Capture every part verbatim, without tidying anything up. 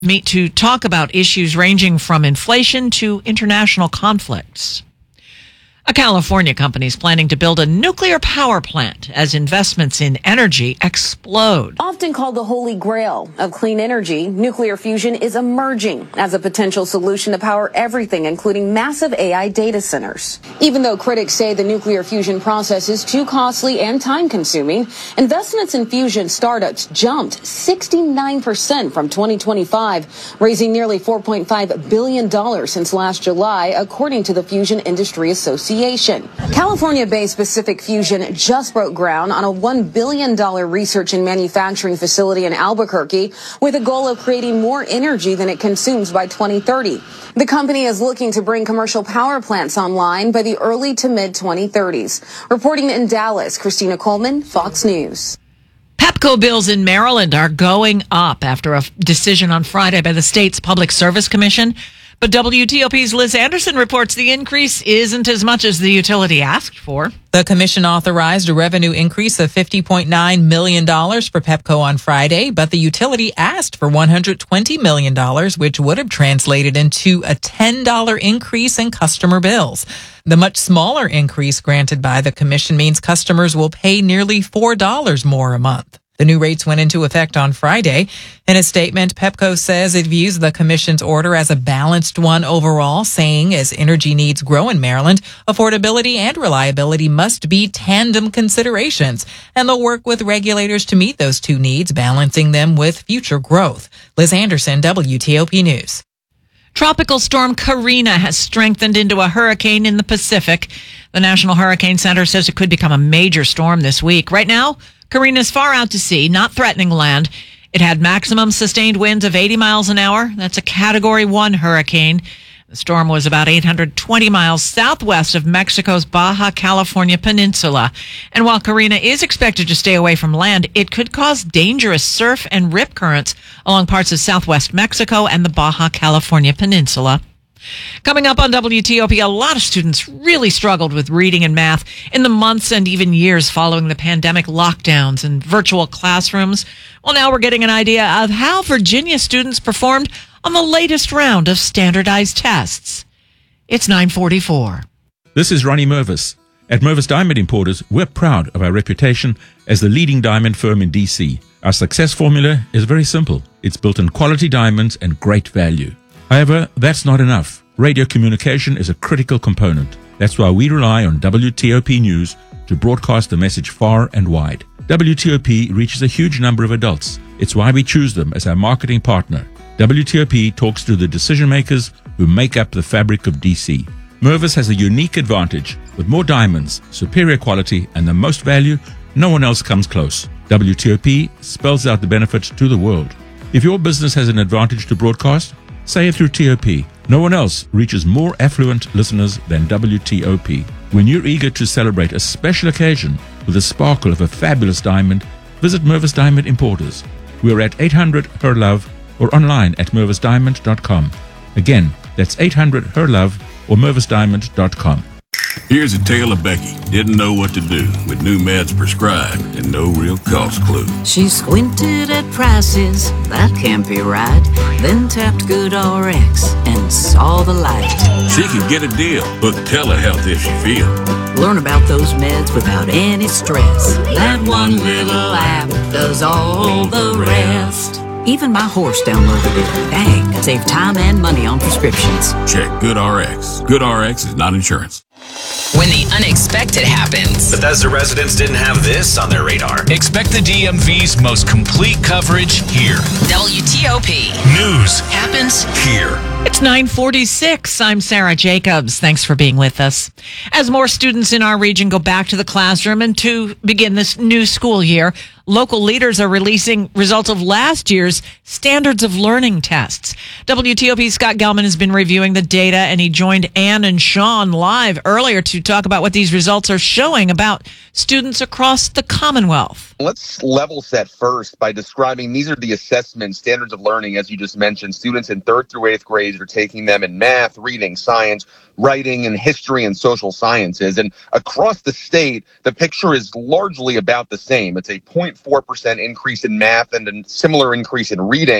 meet to talk about issues ranging from inflation to international conflicts. A California company is planning to build a nuclear power plant as investments in energy explode. Often called the holy grail of clean energy, nuclear fusion is emerging as a potential solution to power everything, including massive A I data centers. Even though critics say the nuclear fusion process is too costly and time-consuming, investments in fusion startups jumped sixty-nine percent from twenty twenty-five, raising nearly four point five billion dollars since last July, according to the Fusion Industry Association. California-based Pacific Fusion just broke ground on a one billion dollars research and manufacturing facility in Albuquerque with a goal of creating more energy than it consumes by twenty thirty. The company is looking to bring commercial power plants online by the early to mid twenty thirties. Reporting in Dallas, Christina Coleman, Fox News. Pepco bills in Maryland are going up after a decision on Friday by the state's Public Service Commission. But W T O P's Liz Anderson reports the increase isn't as much as the utility asked for. The commission authorized a revenue increase of fifty point nine million dollars for Pepco on Friday, but the utility asked for one hundred twenty million dollars, which would have translated into a ten dollars increase in customer bills. The much smaller increase granted by the commission means customers will pay nearly four dollars more a month. The new rates went into effect on Friday. In a statement, Pepco says it views the commission's order as a balanced one overall, saying as energy needs grow in Maryland, affordability and reliability must be tandem considerations, and they'll work with regulators to meet those two needs, balancing them with future growth. Liz Anderson, W T O P News. Tropical storm Karina has strengthened into a hurricane in the Pacific. The National Hurricane Center says it could become a major storm this week. Right now, Karina is far out to sea, not threatening land. It had maximum sustained winds of eighty miles an hour. That's a Category one hurricane. The storm was about eight hundred twenty miles southwest of Mexico's Baja California Peninsula. And while Karina is expected to stay away from land, it could cause dangerous surf and rip currents along parts of southwest Mexico and the Baja California Peninsula. Coming up on W T O P, a lot of students really struggled with reading and math in the months and even years following the pandemic lockdowns and virtual classrooms. Well, now we're getting an idea of how Virginia students performed on the latest round of standardized tests. It's nine forty-four. This is Ronnie Mervis. At Mervis Diamond Importers, we're proud of our reputation as the leading diamond firm in D C. Our success formula is very simple. It's built on quality diamonds and great value. However, that's not enough. Radio communication is a critical component. That's why we rely on W T O P News to broadcast the message far and wide. W T O P reaches a huge number of adults. It's why we choose them as our marketing partner. W T O P talks to the decision makers who make up the fabric of D C. Mervis has a unique advantage. With more diamonds, superior quality, and the most value, no one else comes close. W T O P spells out the benefits to the world. If your business has an advantage to broadcast, say it through T O P. No one else reaches more affluent listeners than W T O P. When you're eager to celebrate a special occasion with the sparkle of a fabulous diamond, visit Mervis Diamond Importers. We're at eight hundred H E R LOVE or online at mervis diamond dot com. Again, that's eight hundred H E R LOVE or mervis diamond dot com. Here's a tale of Becky. Didn't know what to do with new meds prescribed and no real cost clue. She squinted at prices, that can't be right. Then tapped GoodRx and saw the light. She could get a deal, book telehealth if she feel. Learn about those meds without any stress. That one little app does all the rest. Even my horse downloaded it. Dang, save time and money on prescriptions. Check GoodRx. GoodRx is not insurance. When the unexpected happens. Bethesda residents didn't have this on their radar. Expect the D M V's most complete coverage here. W T O P. News happens here. It's nine forty-six. I'm Sarah Jacobs. Thanks for being with us. As more students in our region go back to the classroom and to begin this new school year, local leaders are releasing results of last year's Standards of Learning tests. W T O P's Scott Gelman has been reviewing the data, and he joined Ann and Sean live earlier to talk about what these results are showing about students across the Commonwealth. Let's level set first by describing these are the assessment standards of learning, as you just mentioned. Students in third through eighth grades are taking them in math, reading, science, writing, and history and social sciences. And across the state, the picture is largely about the same. It's a zero point four percent increase in math and a similar increase in reading.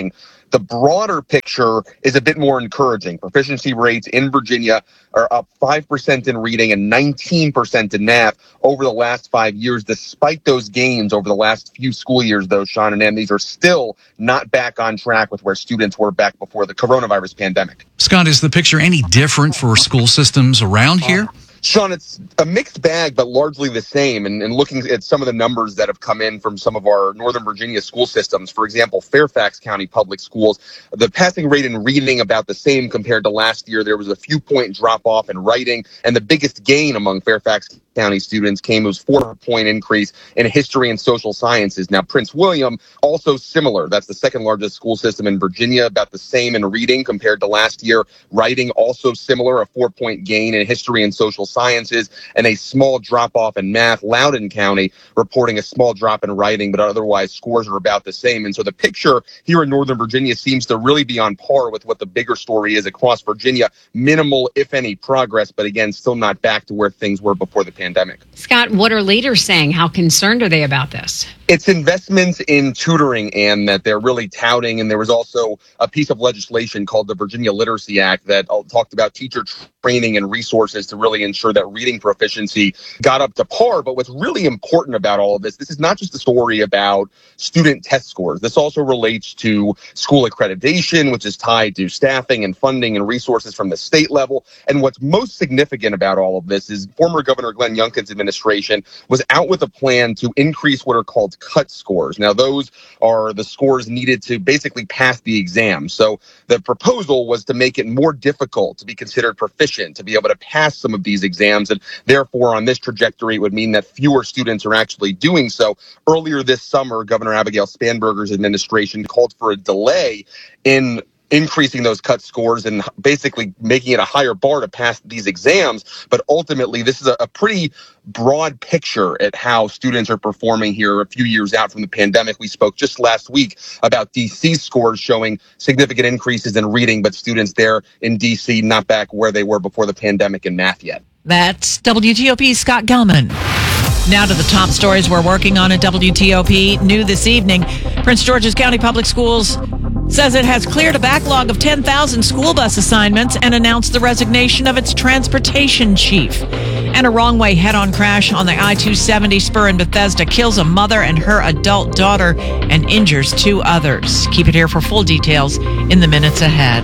The broader picture is a bit more encouraging. Proficiency rates in Virginia are up five percent in reading and nineteen percent in math over the last five years. Despite those gains over the last few school years, though, Sean and Em, these are still not back on track with where students were back before the coronavirus pandemic. Scott, is the picture any different for school systems around here? Sean, it's a mixed bag, but largely the same. And, and looking at some of the numbers that have come in from some of our Northern Virginia school systems, for example, Fairfax County Public Schools, the passing rate in reading about the same compared to last year. There was a few point drop off in writing, and the biggest gain among Fairfax County students came as four point increase in history and social sciences. Now, Prince William, also similar. That's the second largest school system in Virginia, about the same in reading compared to last year. Writing, also similar, a four point gain in history and social sciences, and a small drop off in math. Loudoun County reporting a small drop in writing, but otherwise scores are about the same. And so the picture here in Northern Virginia seems to really be on par with what the bigger story is across Virginia. Minimal, if any, progress, but again, still not back to where things were before the pandemic. Scott, what are leaders saying? How concerned are they about this? It's investments in tutoring, and that they're really touting. And there was also a piece of legislation called the Virginia Literacy Act that talked about teacher training and resources to really ensure that reading proficiency got up to par. But what's really important about all of this, this is not just a story about student test scores. This also relates to school accreditation, which is tied to staffing and funding and resources from the state level. And what's most significant about all of this is former Governor Glenn Youngkin's administration was out with a plan to increase what are called cut scores. Now, those are the scores needed to basically pass the exam. So the proposal was to make it more difficult to be considered proficient, to be able to pass some of these exams. And therefore, on this trajectory, it would mean that fewer students are actually doing so. Earlier this summer, Governor Abigail Spanberger's administration called for a delay in increasing those cut scores and basically making it a higher bar to pass these exams. But ultimately, this is a, a pretty broad picture at how students are performing here a few years out from the pandemic. We spoke just last week about D C scores showing significant increases in reading, but students there in D C not back where they were before the pandemic in math yet. That's W T O P's Scott Gelman. Now to the top stories we're working on at W T O P. New this evening, Prince George's County Public Schools says it has cleared a backlog of ten thousand school bus assignments and announced the resignation of its transportation chief. And a wrong-way head-on crash on the I two seventy spur in Bethesda kills a mother and her adult daughter and injures two others. Keep it here for full details in the minutes ahead.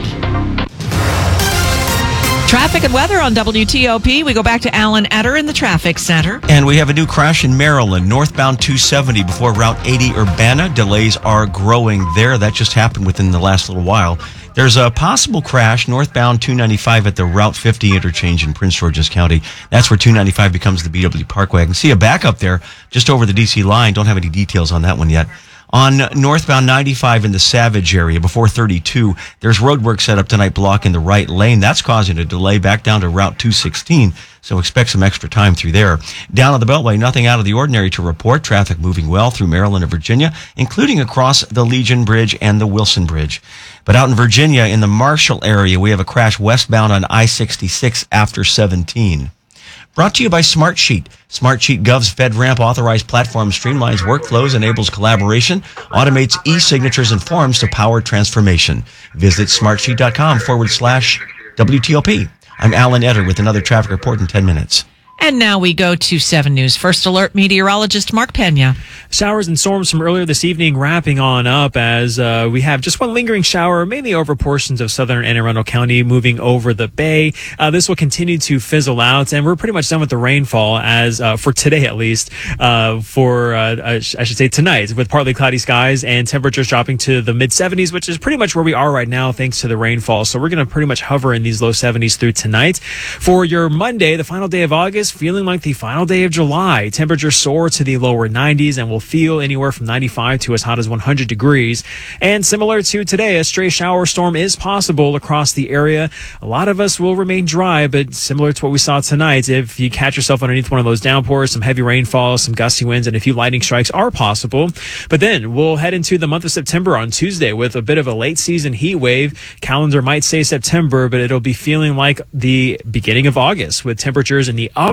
Traffic and weather on W T O P. We go back to Alan Etter in the traffic center. And we have a new crash in Maryland, northbound two seventy before Route eighty Urbana. Delays are growing there. That just happened within the last little while. There's a possible crash northbound two ninety-five at the Route fifty interchange in Prince George's County. That's where two ninety-five becomes the B W Parkway. I can see a backup there just over the D C line. Don't have any details on that one yet. On northbound ninety-five in the Savage area before thirty-two, there's roadwork set up tonight blocking the right lane. That's causing a delay back down to Route two sixteen, so expect some extra time through there. Down on the Beltway, nothing out of the ordinary to report. Traffic moving well through Maryland and Virginia, including across the Legion Bridge and the Wilson Bridge. But out in Virginia, in the Marshall area, we have a crash westbound on I sixty-six after seventeen. Brought to you by Smartsheet. Smartsheet Gov's FedRAMP authorized platform streamlines workflows, enables collaboration, automates e-signatures and forms to power transformation. Visit smartsheet.com forward slash WTOP. I'm Alan Etter with another traffic report in ten minutes. And now we go to seven News First Alert meteorologist Mark Pena. Showers and storms from earlier this evening wrapping on up as uh, we have just one lingering shower, mainly over portions of southern Anne Arundel County, moving over the bay. Uh, this will continue to fizzle out, and we're pretty much done with the rainfall as uh, for today at least, uh, for uh, I should say tonight, with partly cloudy skies and temperatures dropping to the mid seventies, which is pretty much where we are right now thanks to the rainfall. So we're going to pretty much hover in these low seventies through tonight. For your Monday, the final day of August, feeling like the final day of July. Temperatures soar to the lower nineties and will feel anywhere from ninety-five to as hot as one hundred degrees. And similar to today, a stray shower storm is possible across the area. A lot of us will remain dry, but similar to what we saw tonight, if you catch yourself underneath one of those downpours, some heavy rainfall, some gusty winds, and a few lightning strikes are possible. But then we'll head into the month of September on Tuesday with a bit of a late season heat wave. Calendar might say September, but it'll be feeling like the beginning of August with temperatures in the upper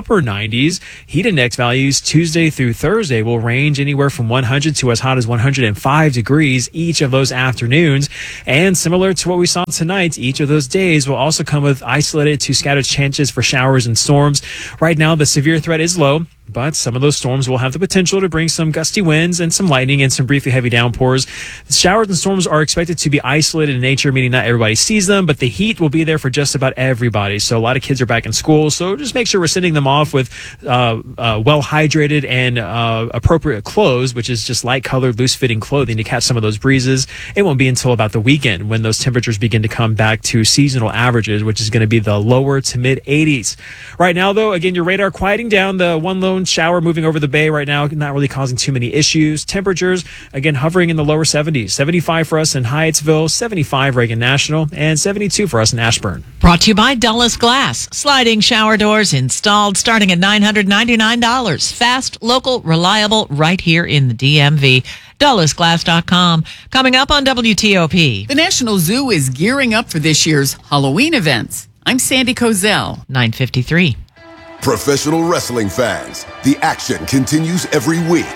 upper nineties. Heat index values Tuesday through Thursday will range anywhere from one hundred to as hot as one hundred five degrees each of those afternoons. And similar to what we saw tonight, each of those days will also come with isolated to scattered chances for showers and storms. Right now, the severe threat is low, but some of those storms will have the potential to bring some gusty winds and some lightning and some briefly heavy downpours. The showers and storms are expected to be isolated in nature, meaning not everybody sees them, but the heat will be there for just about everybody. So a lot of kids are back in school, so just make sure we're sending them off with uh, uh, well-hydrated and uh, appropriate clothes, which is just light-colored, loose-fitting clothing to catch some of those breezes. It won't be until about the weekend when those temperatures begin to come back to seasonal averages, which is going to be the lower to mid-eighties. Right now, though, again, your radar quieting down. The one lone shower moving over the bay right now, not really causing too many issues. Temperatures, again, hovering in the lower seventies. seventy-five for us in Hyattsville, seventy-five Reagan National, and seventy-two for us in Ashburn. Brought to you by Dulles Glass. Sliding shower doors installed starting at nine hundred ninety-nine dollars. Fast, local, reliable, right here in the D M V. Dulles Glass dot com. Coming up on W T O P. The National Zoo is gearing up for this year's Halloween events. I'm Sandy Kozel. nine fifty-three. Professional wrestling fans, the action continues every week.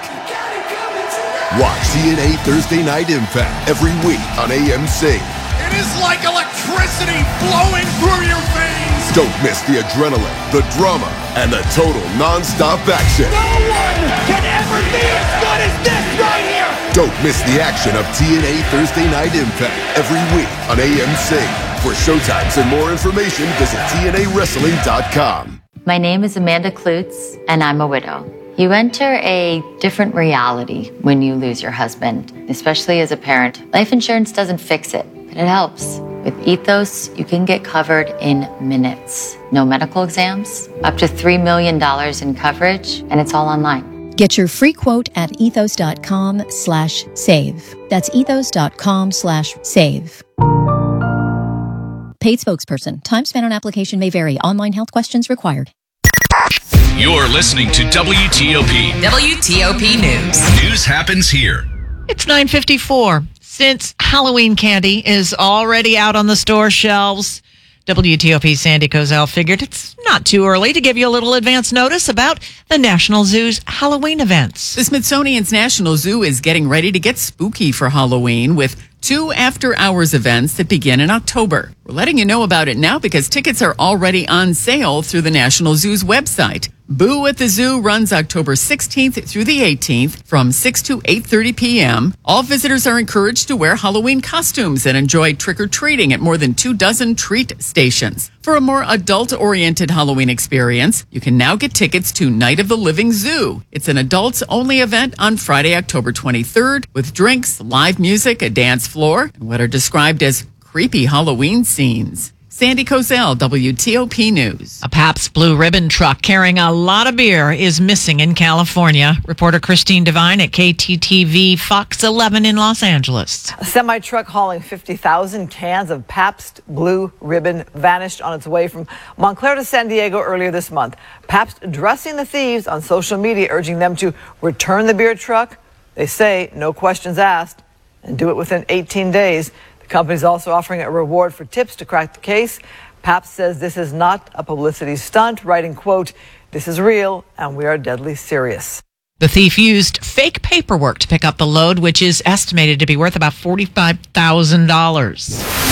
Watch T N A Thursday Night Impact every week on A M C. It is like electricity flowing through your veins. Don't miss the adrenaline, the drama, and the total non-stop action. No one can ever be as good as this right here. Don't miss the action of T N A Thursday Night Impact every week on A M C. For showtimes and more information, visit T N A wrestling dot com. My name is Amanda Klutz, and I'm a widow. You enter a different reality when you lose your husband, especially as a parent. Life insurance doesn't fix it, but it helps. With Ethos, you can get covered in minutes. No medical exams, up to three million dollars in coverage, and it's all online. Get your free quote at ethos.com slash save. That's ethos.com slash save. Paid spokesperson. Time spent on application may vary. Online health questions required. You're listening to W T O P. W T O P News. News happens here. It's nine fifty-four. Since Halloween candy is already out on the store shelves, W T O P's Sandy Kozel figured it's not too early to give you a little advance notice about the National Zoo's Halloween events. The Smithsonian's National Zoo is getting ready to get spooky for Halloween with two after-hours events that begin in October. We're letting you know about it now because tickets are already on sale through the National Zoo's website. Boo at the Zoo runs October sixteenth through the eighteenth from six to eight thirty p.m. All visitors are encouraged to wear Halloween costumes and enjoy trick-or-treating at more than two dozen treat stations. For a more adult-oriented Halloween experience, you can now get tickets to Night of the Living Zoo. It's an adults-only event on Friday, October twenty-third, with drinks, live music, a dance floor, and what are described as creepy Halloween scenes. Sandy Kozel, W T O P News. A Pabst Blue Ribbon truck carrying a lot of beer is missing in California. Reporter Christine Devine at K T T V Fox eleven in Los Angeles. A semi-truck hauling fifty thousand cans of Pabst Blue Ribbon vanished on its way from Montclair to San Diego earlier this month. Pabst addressing the thieves on social media, urging them to return the beer truck. They say no questions asked and do it within eighteen days. The company's also offering a reward for tips to crack the case. Pabst says this is not a publicity stunt, writing, quote, "This is real and we are deadly serious." The thief used fake paperwork to pick up the load, which is estimated to be worth about forty-five thousand dollars.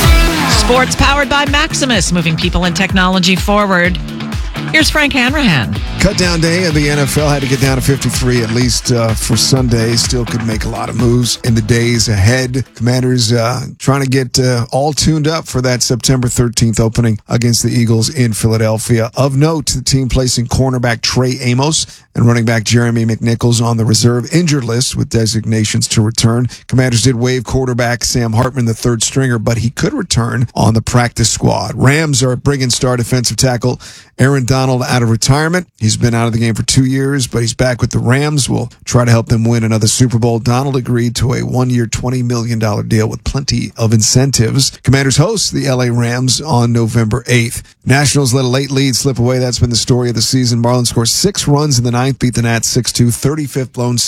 Sports powered by Maximus, moving people and technology forward. Here's Frank Hanrahan. Cut down day of the N F L had to get down to fifty-three at least uh, for Sunday. Still could make a lot of moves in the days ahead. Commanders uh, trying to get uh, all tuned up for that September thirteenth opening against the Eagles in Philadelphia. Of note, the team placing cornerback Trey Amos and running back Jeremy McNichols on the reserve injured list with designations to return. Commanders did waive quarterback Sam Hartman, the third stringer, but he could return on the practice squad. Rams are bringing star defensive tackle Aaron Donald out of retirement. He's been out of the game for two years, but he's back with the Rams. Will try to help them win another Super Bowl. Donald agreed to a one-year, twenty million dollars deal with plenty of incentives. Commanders host the L A Rams on November eighth. Nationals let a late lead slip away. That's been the story of the season. Marlins scored six runs in the ninth, beat the Nats six two, thirty-fifth lone save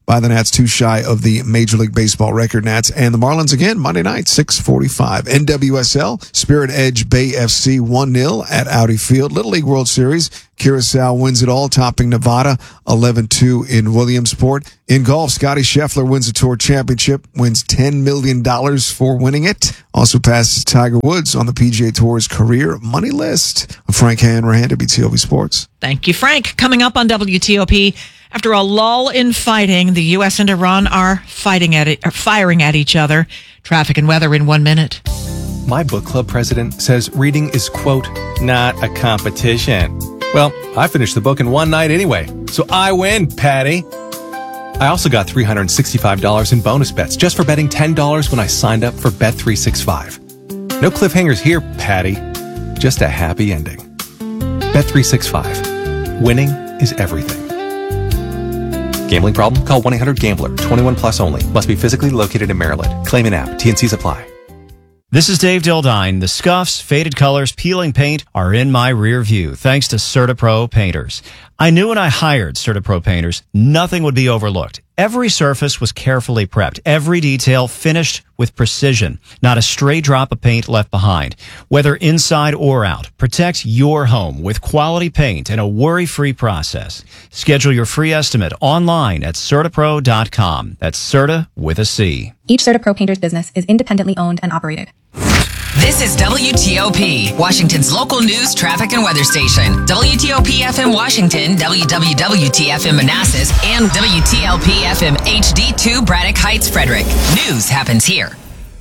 by the Nats, too shy of the Major League Baseball record. Nats and the Marlins again Monday night, six forty-five. N W S L, Spirit Edge Bay F C one nil at Audi Field. Little League World Series, Curacao wins it all, topping Nevada eleven two in Williamsport. In golf, Scotty Scheffler wins the Tour Championship, wins ten million dollars for winning it. Also passes Tiger Woods on the P G A Tour's career money list. Frank Hanrahan, W T O P Sports. Thank you, Frank. Coming up on W T O P, after a lull in fighting, the U S and Iran are fighting at it, are firing at each other. Traffic and weather in one minute. My book club president says reading is, quote, not a competition. Well, I finished the book in one night anyway, so I win, Patty. I also got three hundred sixty-five dollars in bonus bets just for betting ten dollars when I signed up for Bet three sixty-five. No cliffhangers here, Patty. Just a happy ending. Bet three sixty-five. Winning is everything. Gambling problem? Call one eight hundred gambler. twenty-one plus only. Must be physically located in Maryland. Claim in app. T N Cs apply. This is Dave Dildine. The scuffs, faded colors, peeling paint are in my rear view thanks to CertaPro painters. I knew when I hired CertaPro painters, nothing would be overlooked. Every surface was carefully prepped, every detail finished with precision. Not a stray drop of paint left behind. Whether inside or out, protect your home with quality paint and a worry-free process. Schedule your free estimate online at Certapro dot com. That's Certa with a C. Each CertaPro painter's business is independently owned and operated. This is W T O P, Washington's local news, traffic, and weather station. W T O P F M Washington, W W W T F M Manassas, and W T L P F M H D two Braddock Heights, Frederick. News happens here.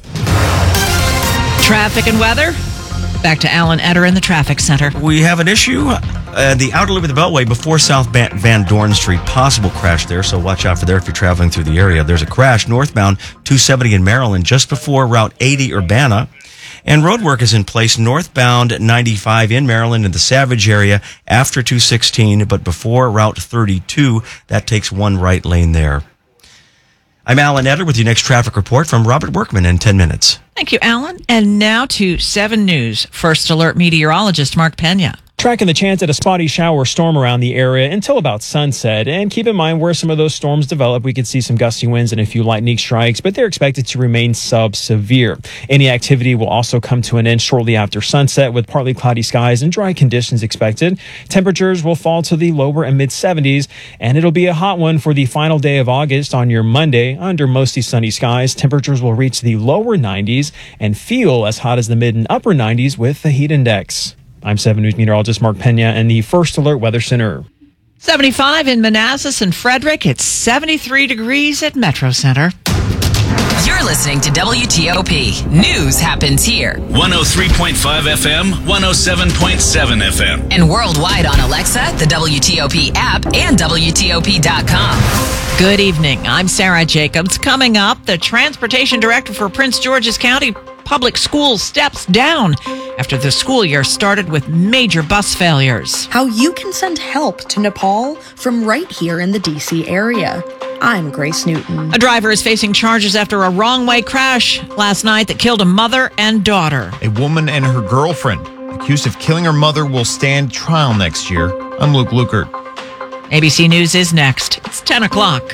Traffic and weather. Back to Alan Etter in the traffic center. We have an issue. Uh, the outer loop of the Beltway before South Van Dorn Street. Possible crash there, so watch out for there if you're traveling through the area. There's a crash northbound two seventy in Maryland just before Route eighty Urbana. And road work is in place northbound ninety-five in Maryland in the Savage area after two sixteen, but before Route thirty-two. That takes one right lane there. I'm Alan Etter with your next traffic report from Robert Workman in ten minutes. Thank you, Alan. And now to seven News. First Alert meteorologist Mark Pena. Tracking the chance at a spotty shower storm around the area until about sunset. And keep in mind where some of those storms develop, we could see some gusty winds and a few lightning strikes, but they're expected to remain sub-severe. Any activity will also come to an end shortly after sunset with partly cloudy skies and dry conditions expected. Temperatures will fall to the lower and mid seventies, and it'll be a hot one for the final day of August on your Monday. Under mostly sunny skies, temperatures will reach the lower nineties and feel as hot as the mid and upper nineties with the heat index. I'm seven News meteorologist Mark Pena in the First Alert Weather Center. seventy-five in Manassas and Frederick. It's seventy-three degrees at Metro Center. You're listening to W T O P. News happens here. one oh three point five F M, one oh seven point seven F M. And worldwide on Alexa, the W T O P app, and W T O P dot com. Good evening. I'm Sarah Jacobs. Coming up, the Transportation Director for Prince George's County Public Schools steps down after the school year started with major bus failures. How you can send help to Nepal from right here in the D C area. I'm Grace Newton. A driver is facing charges after a wrong-way crash last night that killed a mother and daughter. A woman and her girlfriend accused of killing her mother will stand trial next year. I'm Luke Lukert. A B C News is next. It's ten o'clock.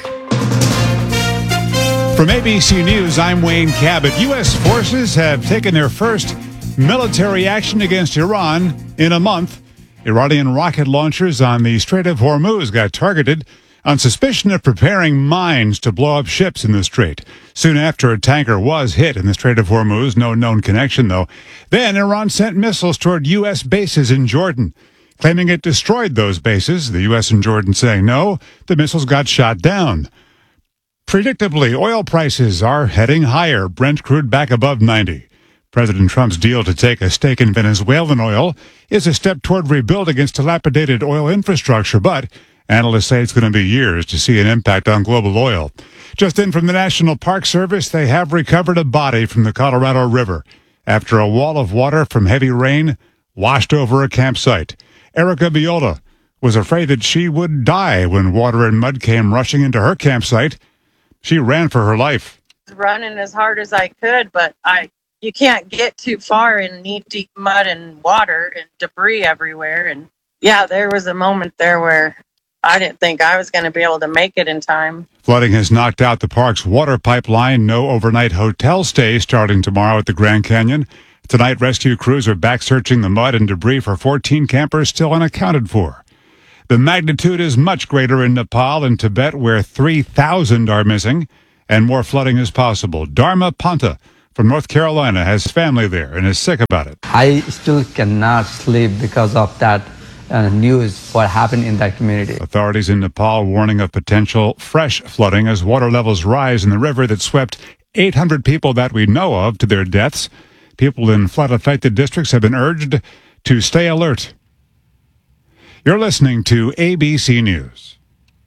From A B C News, I'm Wayne Cabot. U S forces have taken their first military action against Iran in a month. Iranian rocket launchers on the Strait of Hormuz got targeted on suspicion of preparing mines to blow up ships in the strait. Soon after, a tanker was hit in the Strait of Hormuz. No known connection, though. Then Iran sent missiles toward U S bases in Jordan, claiming it destroyed those bases. The U S and Jordan saying no, the missiles got shot down. Predictably, oil prices are heading higher. Brent crude back above ninety. President Trump's deal to take a stake in Venezuelan oil is a step toward rebuilding its dilapidated oil infrastructure, but analysts say it's going to be years to see an impact on global oil. Just in from the National Park Service, they have recovered a body from the Colorado River after a wall of water from heavy rain washed over a campsite. Erica Viola was afraid that she would die when water and mud came rushing into her campsite. She ran for her life. Running as hard as I could, but I you can't get too far in knee-deep mud and water and debris everywhere. And yeah, there was a moment there where I didn't think I was going to be able to make it in time. Flooding has knocked out the park's water pipeline. No overnight hotel stays starting tomorrow at the Grand Canyon. Tonight, rescue crews are back searching the mud and debris for fourteen campers still unaccounted for. The magnitude is much greater in Nepal and Tibet, where three thousand are missing, and more flooding is possible. Dharma Panta from North Carolina has family there and is sick about it. I still cannot sleep because of that uh, news, what happened in that community. Authorities in Nepal warning of potential fresh flooding as water levels rise in the river that swept eight hundred people that we know of to their deaths. People in flood-affected districts have been urged to stay alert. You're listening to A B C News.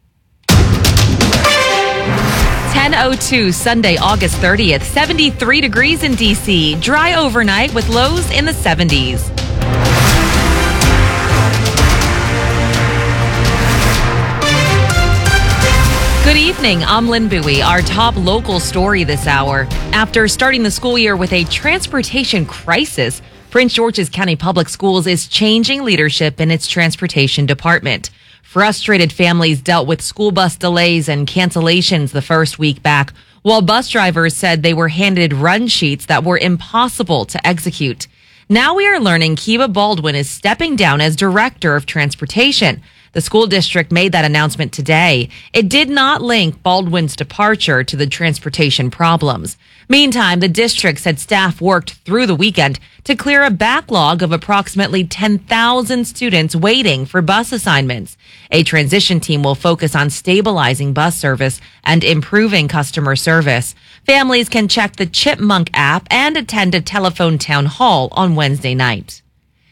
ten oh two, Sunday, August thirtieth, seventy-three degrees in D C. Dry overnight with lows in the seventies. Good evening, I'm Lynn Bowie. Our top local story this hour. After starting the school year with a transportation crisis, Prince George's County Public Schools is changing leadership in its transportation department. Frustrated families dealt with school bus delays and cancellations the first week back, while bus drivers said they were handed run sheets that were impossible to execute. Now we are learning Kiva Baldwin is stepping down as Director of Transportation. The school district made that announcement today. It did not link Baldwin's departure to the transportation problems. Meantime, the district said staff worked through the weekend to clear a backlog of approximately ten thousand students waiting for bus assignments. A transition team will focus on stabilizing bus service and improving customer service. Families can check the Chipmunk app and attend a telephone town hall on Wednesday night.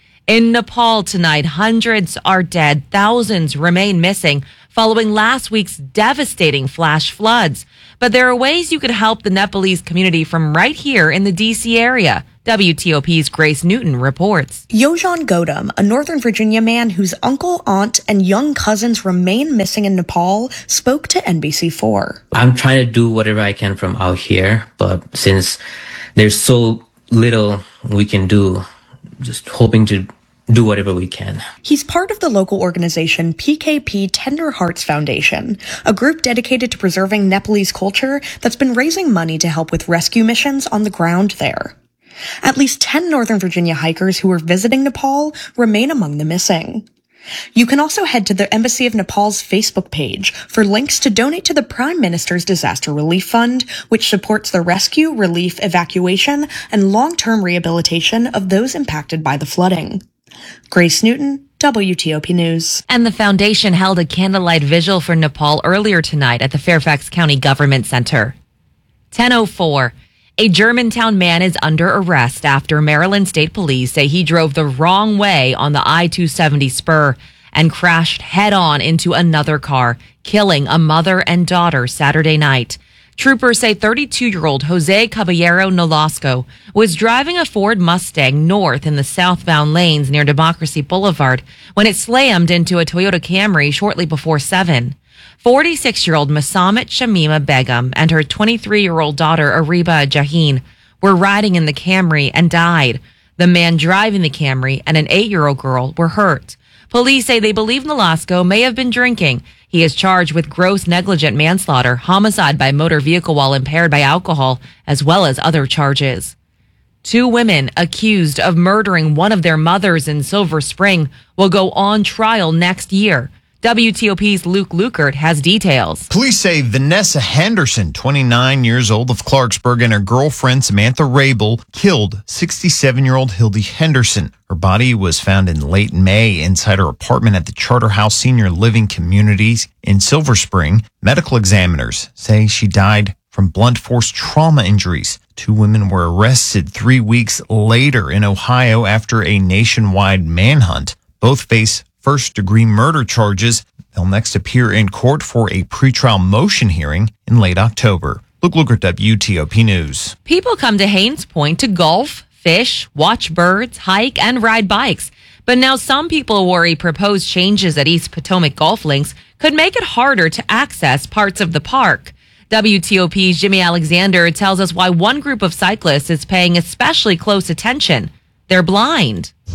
In Nepal tonight, hundreds are dead, thousands remain missing following last week's devastating flash floods. But there are ways you could help the Nepalese community from right here in the D C area. W T O P's Grace Newton reports. Yojan Godam, a Northern Virginia man whose uncle, aunt, and young cousins remain missing in Nepal, spoke to N B C four. I'm trying to do whatever I can from out here, but since there's so little we can do, just hoping to do whatever we can. He's part of the local organization P K P Tender Hearts Foundation, a group dedicated to preserving Nepalese culture that's been raising money to help with rescue missions on the ground there. At least ten Northern Virginia hikers who were visiting Nepal remain among the missing. You can also head to the Embassy of Nepal's Facebook page for links to donate to the Prime Minister's Disaster Relief Fund, which supports the rescue, relief, evacuation, and long-term rehabilitation of those impacted by the flooding. Grace Newton, W T O P News. And the foundation held a candlelight vigil for Nepal earlier tonight at the Fairfax County Government Center. ten oh four. A Germantown man is under arrest after Maryland State Police say he drove the wrong way on the I two seventy spur and crashed head-on into another car, killing a mother and daughter Saturday night. Troopers say thirty-two-year-old Jose Caballero Nolasco was driving a Ford Mustang north in the southbound lanes near Democracy Boulevard when it slammed into a Toyota Camry shortly before seven. forty-six-year-old Masamet Shamima Begum and her twenty-three-year-old daughter Ariba Jahin were riding in the Camry and died. The man driving the Camry and an eight-year-old girl were hurt. Police say they believe Nolasco may have been drinking. He is charged with gross negligent manslaughter, homicide by motor vehicle while impaired by alcohol, as well as other charges. Two women accused of murdering one of their mothers in Silver Spring will go on trial next year. W T O P's Luke Lukert has details. Police say Vanessa Henderson, twenty-nine years old of Clarksburg, and her girlfriend Samantha Rabel killed sixty-seven-year-old Hildy Henderson. Her body was found in late May inside her apartment at the Charterhouse Senior Living Communities in Silver Spring. Medical examiners say she died from blunt force trauma injuries. Two women were arrested three weeks later in Ohio after a nationwide manhunt. Both face first-degree murder charges. They'll next appear in court for a pretrial motion hearing in late October. Luke Lukert, W T O P News. People come to Haines Point to golf, fish, watch birds, hike, and ride bikes. But now some people worry proposed changes at East Potomac Golf Links could make it harder to access parts of the park. W T O P's Jimmy Alexander tells us why one group of cyclists is paying especially close attention. They're blind.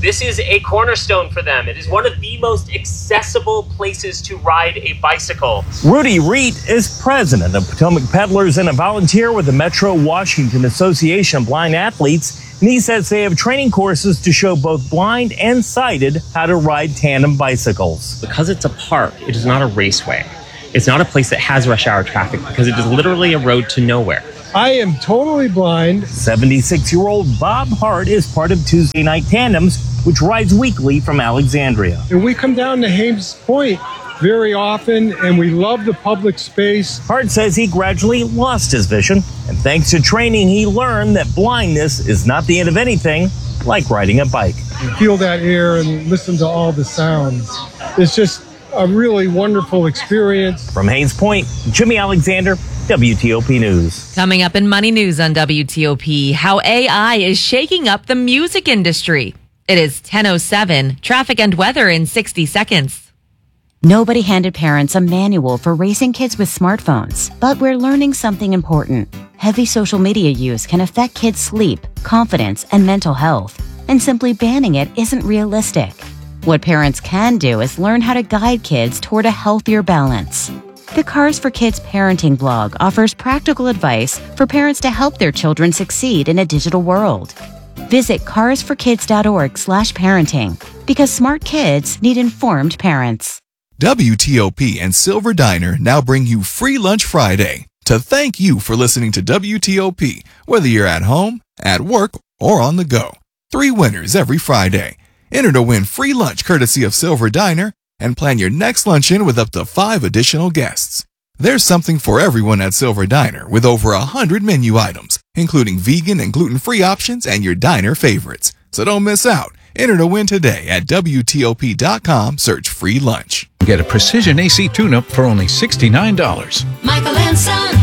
This is a cornerstone for them. It is one of the most accessible places to ride a bicycle. Rudy Reet is president of Potomac Peddlers and a volunteer with the Metro Washington Association of Blind Athletes. And he says they have training courses to show both blind and sighted how to ride tandem bicycles. Because it's a park, it is not a raceway. It's not a place that has rush hour traffic because it is literally a road to nowhere. I am totally blind. seventy-six-year-old Bob Hart is part of Tuesday Night Tandems, which rides weekly from Alexandria. And we come down to Hames Point very often, and we love the public space. Hart says he gradually lost his vision, and thanks to training, he learned that blindness is not the end of anything, like riding a bike. You feel that air and listen to all the sounds. It's just a really wonderful experience. From Haines Point, Jimmy Alexander, W T O P News. Coming up in Money News on W T O P, how A I is shaking up the music industry. It is ten oh seven, traffic and weather in sixty seconds. Nobody handed parents a manual for raising kids with smartphones, but we're learning something important. Heavy social media use can affect kids' sleep, confidence, and mental health, and simply banning it isn't realistic. What parents can do is learn how to guide kids toward a healthier balance. The Cars for Kids parenting blog offers practical advice for parents to help their children succeed in a digital world. Visit cars for kids dot org slash parenting because smart kids need informed parents. W T O P and Silver Diner now bring you Free Lunch Friday to thank you for listening to W T O P, whether you're at home, at work, or on the go. Three winners every Friday. Enter to win free lunch courtesy of Silver Diner and plan your next luncheon with up to five additional guests. There's something for everyone at Silver Diner with over a hundred menu items, including vegan and gluten-free options and your diner favorites. So don't miss out. Enter to win today at W T O P dot com. Search free lunch. Get a precision A C tune-up for only sixty-nine dollars. Michael and Son.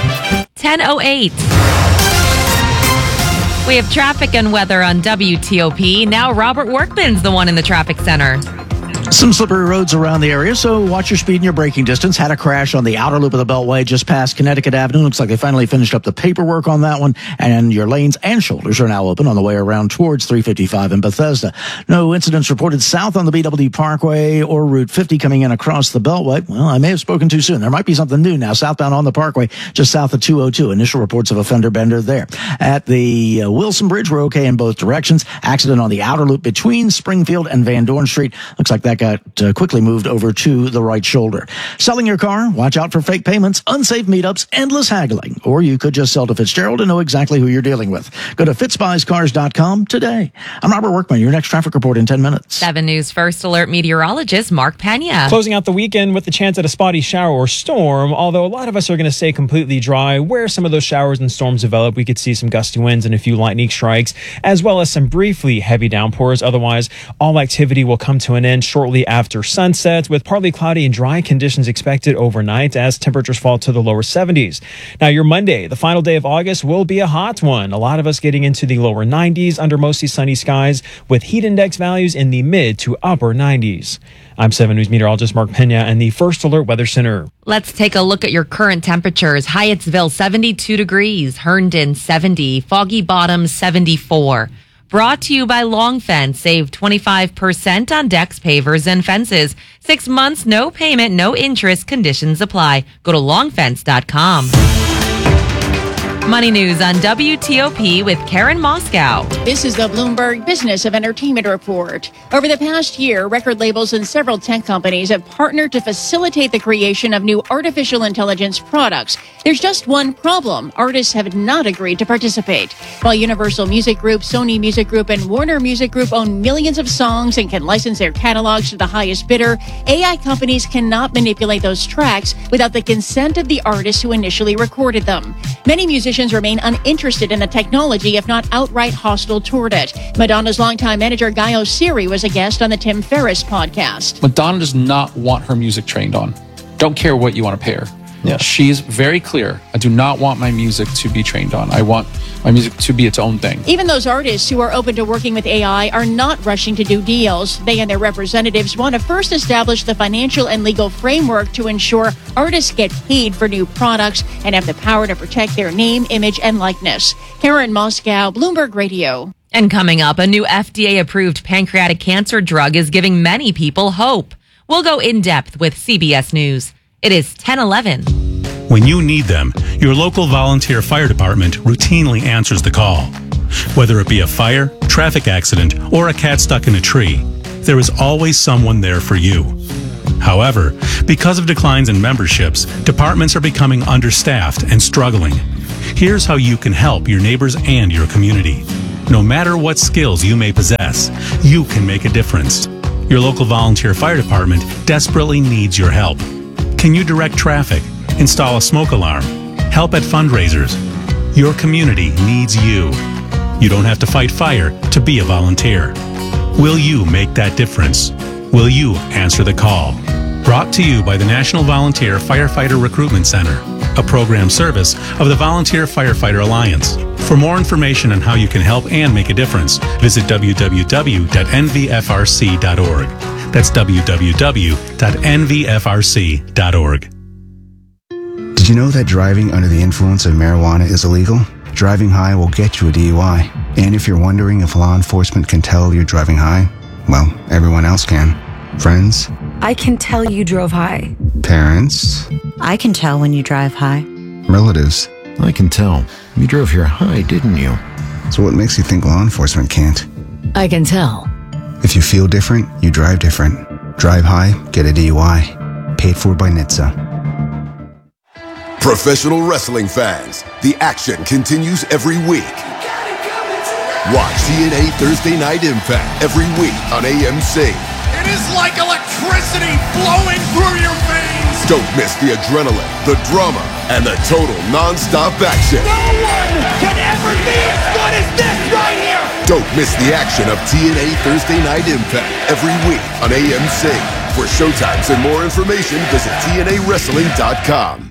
ten oh eight. We have traffic and weather on W T O P. Now Robert Workman's the one in the traffic center. Some slippery roads around the area, so watch your speed and your braking distance. Had a crash on the outer loop of the Beltway just past Connecticut Avenue. Looks like they finally finished up the paperwork on that one, and your lanes and shoulders are now open on the way around towards three fifty-five in Bethesda. No incidents reported south on the B W Parkway or Route fifty coming in across the Beltway. Well, I may have spoken too soon. There might be something new now. Southbound on the Parkway, just south of two oh two. Initial reports of a fender bender there. At the uh, Wilson Bridge, we're okay in both directions. Accident on the outer loop between Springfield and Van Dorn Street. Looks like that got uh, quickly moved over to the right shoulder. Selling your car? Watch out for fake payments, unsafe meetups, endless haggling. Or you could just sell to Fitzgerald and know exactly who you're dealing with. Go to fitz buys cars dot com today. I'm Robert Workman. Your next traffic report in ten minutes. seven News First Alert meteorologist Mark Pena. Closing out the weekend with the chance at a spotty shower or storm, although a lot of us are going to stay completely dry. Where some of those showers and storms develop, we could see some gusty winds and a few lightning strikes, as well as some briefly heavy downpours. Otherwise, all activity will come to an end shortly after sunset, with partly cloudy and dry conditions expected overnight as temperatures fall to the lower seventies. Now, your Monday, the final day of August, will be a hot one. A lot of us getting into the lower nineties under mostly sunny skies, with heat index values in the mid to upper nineties. I'm seven News meteorologist Mark Pena and the First Alert Weather Center. Let's take a look at your current temperatures. Hyattsville, seventy-two degrees. Herndon, seventy. Foggy Bottom, seventy-four. Brought to you by Long Fence. Save twenty-five percent on decks, pavers, and fences. Six months, no payment, no interest. Conditions apply. Go to long fence dot com. Money News on W T O P with Karen Moscow. This is the Bloomberg Business of Entertainment Report. Over the past year, record labels and several tech companies have partnered to facilitate the creation of new artificial intelligence products. There's just one problem. Artists have not agreed to participate. While Universal Music Group, Sony Music Group, and Warner Music Group own millions of songs and can license their catalogs to the highest bidder, A I companies cannot manipulate those tracks without the consent of the artists who initially recorded them. Many musicians remain uninterested in the technology, if not outright hostile toward it. Madonna's longtime manager Guy Oseary was a guest on the Tim Ferriss podcast. Madonna does not want her music trained on. Don't care what you want to pay her. Yeah. She's very clear. I do not want my music to be trained on. I want my music to be its own thing. Even those artists who are open to working with A I are not rushing to do deals. They and their representatives want to first establish the financial and legal framework to ensure artists get paid for new products and have the power to protect their name, image, and likeness. Karen Moscow, Bloomberg Radio. And coming up, a new F D A-approved pancreatic cancer drug is giving many people hope. We'll go in depth with C B S News. It is ten eleven. When you need them, your local volunteer fire department routinely answers the call. Whether it be a fire, traffic accident, or a cat stuck in a tree, there is always someone there for you. However, because of declines in memberships, departments are becoming understaffed and struggling. Here's how you can help your neighbors and your community. No matter what skills you may possess, you can make a difference. Your local volunteer fire department desperately needs your help. Can you direct traffic, install a smoke alarm, help at fundraisers? Your community needs you. You don't have to fight fire to be a volunteer. Will you make that difference? Will you answer the call? Brought to you by the National Volunteer Firefighter Recruitment Center, a program service of the Volunteer Firefighter Alliance. For more information on how you can help and make a difference, visit w w w dot n v f r c dot org. That's w w w dot n v f r c dot org. Did you know that driving under the influence of marijuana is illegal? Driving high will get you a D U I. And if you're wondering if law enforcement can tell you're driving high, well, everyone else can. Friends? I can tell you drove high. Parents? I can tell when you drive high. Relatives? I can tell. You drove here high, didn't you? So what makes you think law enforcement can't? I can tell. If you feel different, you drive different. Drive high, get a D U I. Paid for by N H T S A. Professional wrestling fans, the action continues every week. Watch T N A Thursday Night Impact every week on A M C. It is like electricity flowing through your veins. Don't miss the adrenaline, the drama, and the total non-stop action. No one can ever be as good as this right here. Don't miss the action of T N A Thursday Night Impact every week on A M C. For showtimes and more information, visit T N A wrestling dot com.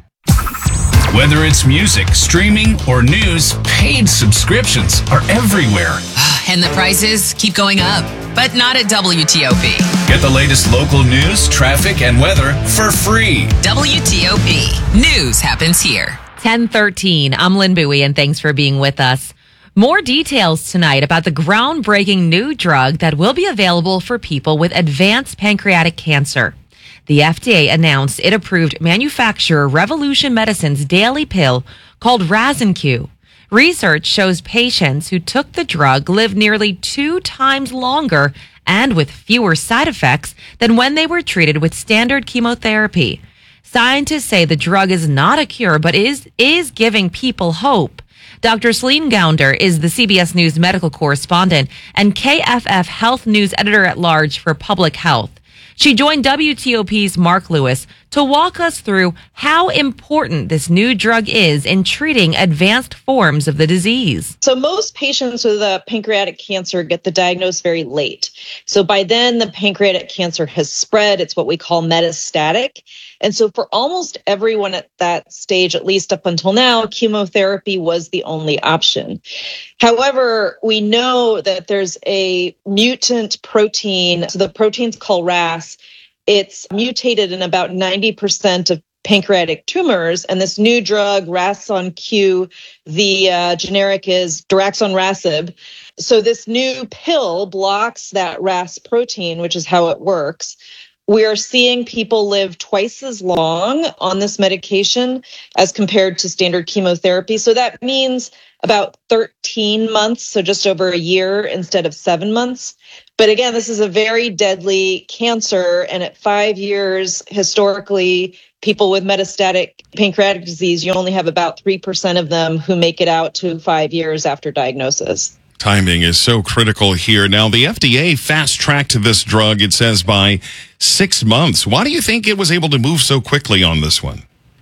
Whether it's music, streaming, or news, paid subscriptions are everywhere. And the prices keep going up, but not at W T O P. Get the latest local news, traffic, and weather for free. W T O P. News happens here. ten thirteen. I'm Lynn Bowie, and thanks for being with us. More details tonight about the groundbreaking new drug that will be available for people with advanced pancreatic cancer. The F D A announced it approved manufacturer Revolution Medicine's daily pill called Razin-Q. Research shows patients who took the drug live nearly two times longer and with fewer side effects than when they were treated with standard chemotherapy. Scientists say the drug is not a cure, but is, is giving people hope. Doctor Celine Gounder is the C B S News medical correspondent and K F F Health News editor-at-large for public health. She joined W T O P's Mark Lewis to walk us through how important this new drug is in treating advanced forms of the disease. So most patients with uh, pancreatic cancer get the diagnosis very late. So by then, the pancreatic cancer has spread. It's what we call metastatic. And so for almost everyone at that stage, at least up until now, chemotherapy was the only option. However, we know that there's a mutant protein. So the protein's called R A S. It's mutated in about ninety percent of pancreatic tumors. And this new drug, Razin-Q, the uh, generic is daraxonrasib. So this new pill blocks that R A S protein, which is how it works. We are seeing people live twice as long on this medication as compared to standard chemotherapy. So that means about thirteen months, so just over a year instead of seven months. But again, this is a very deadly cancer. And at five years, historically, people with metastatic pancreatic disease, you only have about three percent of them who make it out to five years after diagnosis. Timing is so critical here. Now, the F D A fast-tracked this drug, it says, by six months. Why do you think it was able to move so quickly on this one?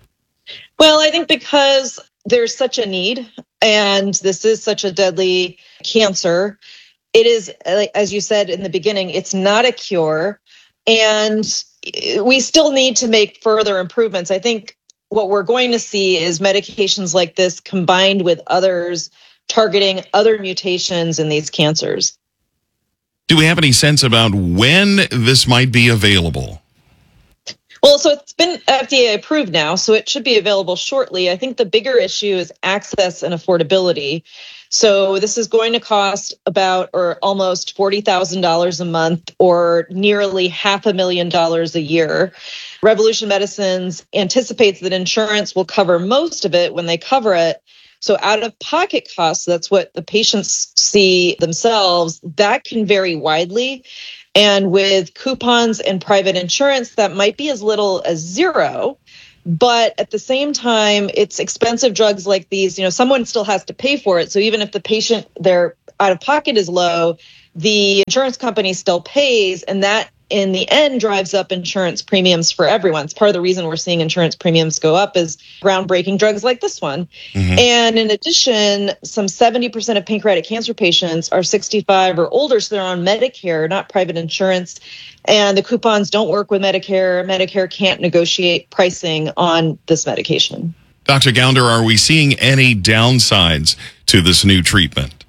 Well, I think because there's such a need, and this is such a deadly cancer. It is, as you said in the beginning, it's not a cure, and we still need to make further improvements. I think what we're going to see is medications like this combined with others targeting other mutations in these cancers. Do we have any sense about when this might be available? Well, so it's been F D A approved now, so it should be available shortly. I think the bigger issue is access and affordability. So this is going to cost about or almost forty thousand dollars a month or nearly half a million dollars a year. Revolution Medicines anticipates that insurance will cover most of it when they cover it. So out-of-pocket costs, that's what the patients see themselves, that can vary widely. And with coupons and private insurance, that might be as little as zero. But at the same time, it's expensive drugs like these. You know, someone still has to pay for it. So even if the patient, their out-of-pocket is low, the insurance company still pays, and that in the end drives up insurance premiums for everyone. It's part of the reason we're seeing insurance premiums go up is groundbreaking drugs like this one. Mm-hmm. And in addition, some seventy percent of pancreatic cancer patients are sixty-five or older, so they're on Medicare, not private insurance. And the coupons don't work with Medicare. Medicare can't negotiate pricing on this medication. Doctor Gounder, are we seeing any downsides to this new treatment?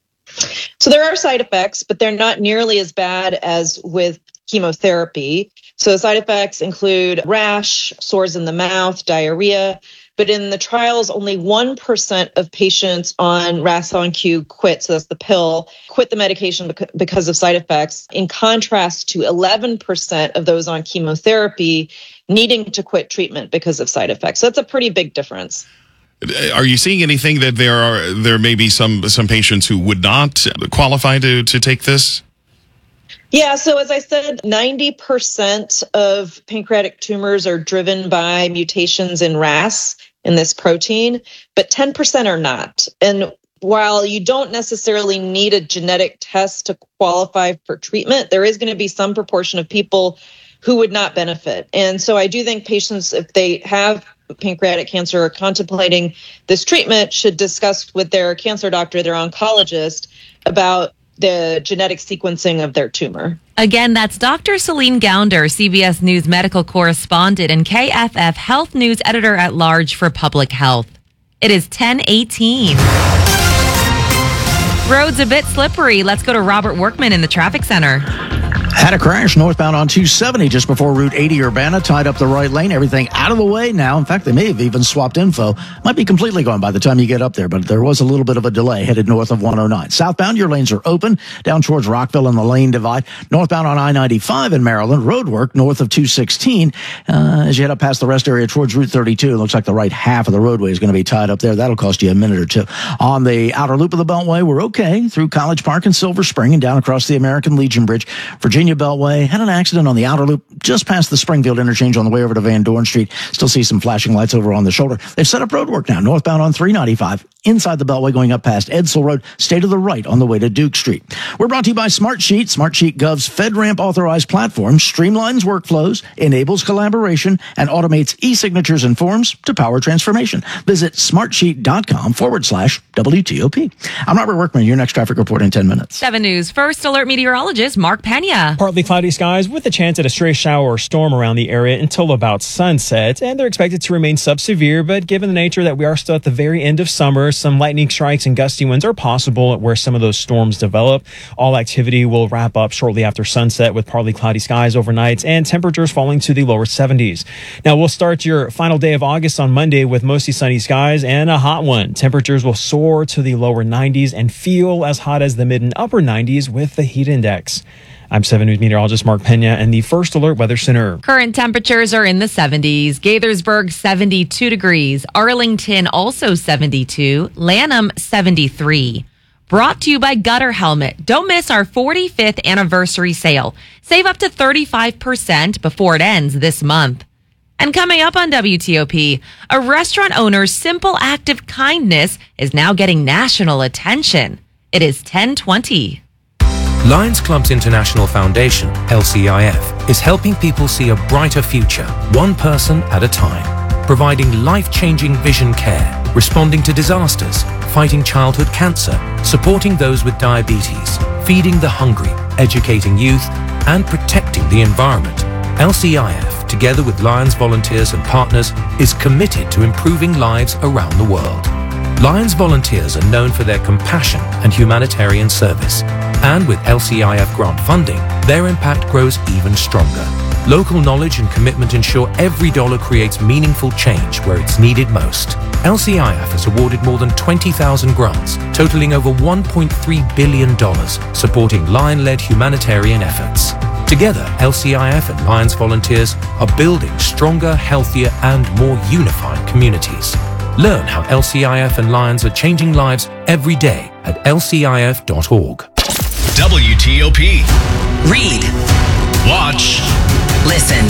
So there are side effects, but they're not nearly as bad as with chemotherapy. So side effects include rash, sores in the mouth, diarrhea. But in the trials, only one percent of patients on Ras-On-Q quit, so that's the pill, quit the medication because of side effects, in contrast to eleven percent of those on chemotherapy needing to quit treatment because of side effects. So that's a pretty big difference. Are you seeing anything that there are there may be some some patients who would not qualify to, to take this? Yeah, so as I said, ninety percent of pancreatic tumors are driven by mutations in R A S, in this protein, but ten percent are not. And while you don't necessarily need a genetic test to qualify for treatment, there is going to be some proportion of people who would not benefit. And so I do think patients, if they have pancreatic cancer or contemplating this treatment, should discuss with their cancer doctor, their oncologist, about the genetic sequencing of their tumor. Again, that's Doctor Celine Gounder, C B S News medical correspondent and K F F Health News editor-at-large for Public Health. It is ten eighteen. Roads a bit slippery. Let's go to Robert Workman in the traffic center. Had a crash northbound on two seventy just before Route eighty Urbana, tied up the right lane. Everything out of the way now. In fact, they may have even swapped info. Might be completely gone by the time you get up there, but there was a little bit of a delay headed north of one oh nine. Southbound, your lanes are open down towards Rockville and the lane divide. Northbound on I ninety-five in Maryland, road work north of two sixteen. Uh, as you head up past the rest area towards Route thirty-two, it looks like the right half of the roadway is going to be tied up there. That'll cost you a minute or two. On the outer loop of the Beltway, we're okay through College Park and Silver Spring and down across the American Legion Bridge. Virginia Beltway had an accident on the outer loop just past the Springfield interchange on the way over to Van Dorn Street. Still see some flashing lights over on the shoulder. They've set up road work now, northbound on three ninety-five, inside the Beltway going up past Edsel Road, stay to the right on the way to Duke Street. We're brought to you by Smartsheet. Smartsheet Gov's FedRAMP authorized platform streamlines workflows, enables collaboration, and automates e-signatures and forms to power transformation. Visit smartsheet.com forward slash WTOP. I'm Robert Workman, your next traffic report in ten minutes. seven News First Alert meteorologist Mark Pena. Partly cloudy skies with a chance at a stray shower or storm around the area until about sunset, and they're expected to remain sub-severe, but given the nature that we are still at the very end of summer, some lightning strikes and gusty winds are possible where some of those storms develop. All activity will wrap up shortly after sunset with partly cloudy skies overnight and temperatures falling to the lower seventies. Now we'll start your final day of August on Monday with mostly sunny skies and a hot one. Temperatures will soar to the lower nineties and feel as hot as the mid and upper nineties with the heat index. I'm seven News meteorologist Mark Pena and the First Alert Weather Center. Current temperatures are in the seventies. Gaithersburg, seventy-two degrees. Arlington, also seventy-two. Lanham, seventy-three. Brought to you by Gutter Helmet. Don't miss our forty-fifth anniversary sale. Save up to thirty-five percent before it ends this month. And coming up on W T O P, a restaurant owner's simple act of kindness is now getting national attention. It is ten twenty. Lions Clubs International Foundation, L C I F, is helping people see a brighter future, one person at a time, providing life-changing vision care, responding to disasters, fighting childhood cancer, supporting those with diabetes, feeding the hungry, educating youth, and protecting the environment. L C I F, together with Lions volunteers and partners, is committed to improving lives around the world. Lions volunteers are known for their compassion and humanitarian service. And with L C I F grant funding, their impact grows even stronger. Local knowledge and commitment ensure every dollar creates meaningful change where it's needed most. L C I F has awarded more than twenty thousand grants, totaling over one point three billion dollars, supporting Lion-led humanitarian efforts. Together, L C I F and Lions volunteers are building stronger, healthier, and more unified communities. Learn how L C I F and Lions are changing lives every day at L C I F dot org. W T O P. Read. Watch. Listen.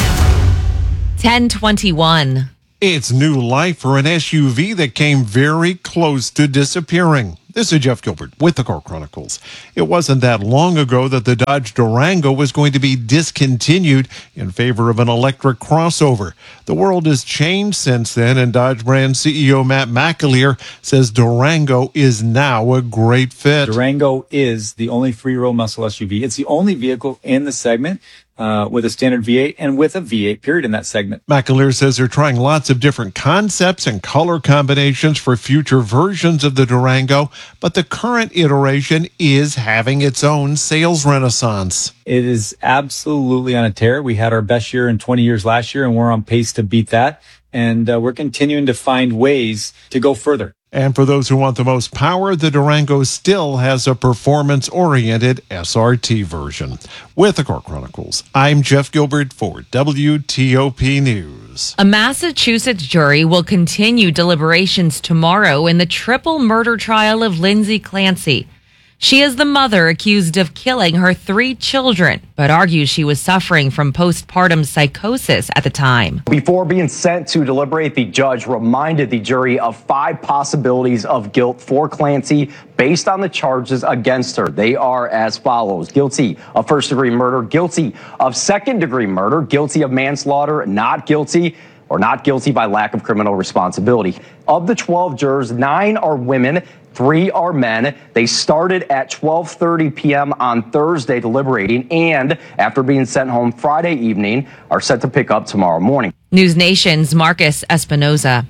ten twenty-one. It's new life for an S U V that came very close to disappearing. This is Jeff Gilbert with the Car Chronicles. It wasn't that long ago that the Dodge Durango was going to be discontinued in favor of an electric crossover. The world has changed since then, and Dodge brand C E O Matt McAleer says Durango is now a great fit. Durango is the only three-row muscle S U V. It's the only vehicle in the segment Uh, with a standard V eight and with a V eight period in that segment. McAleer says they're trying lots of different concepts and color combinations for future versions of the Durango, but the current iteration is having its own sales renaissance. It is absolutely on a tear. We had our best year in twenty years last year, and we're on pace to beat that. And uh, we're continuing to find ways to go further. And for those who want the most power, the Durango still has a performance-oriented S R T version. With the Car Chronicles, I'm Jeff Gilbert for W T O P News. A Massachusetts jury will continue deliberations tomorrow in the triple murder trial of Lindsay Clancy. She is the mother accused of killing her three children, but argues she was suffering from postpartum psychosis at the time. Before being sent to deliberate, the judge reminded the jury of five possibilities of guilt for Clancy based on the charges against her. They are as follows: guilty of first-degree murder, guilty of second-degree murder, guilty of manslaughter, not guilty, or not guilty by lack of criminal responsibility. Of the twelve jurors, nine are women, three are men. They started at twelve thirty p.m. on Thursday deliberating, and after being sent home Friday evening, are set to pick up tomorrow morning. News Nation's Marcus Espinoza.